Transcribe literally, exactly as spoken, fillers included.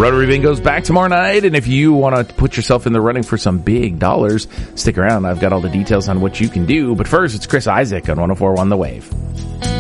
Rotary Bingo's back tomorrow night, and if you want to put yourself in the running for some big dollars, stick around. I've got all the details on what you can do. But first, it's Chris Isaak on one oh four point one The Wave.